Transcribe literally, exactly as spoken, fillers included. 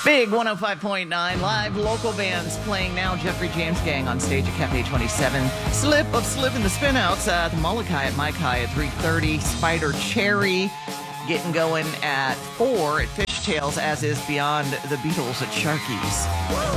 Big one oh five point nine live local bands playing now. Jeffrey James Gang on stage at Cafe twenty-seven. Slip of Slip in the Spinouts at Molokai at Mike High at three thirty. Spider Cherry getting going at four at Fishtails, as is Beyond the Beatles at Sharky's.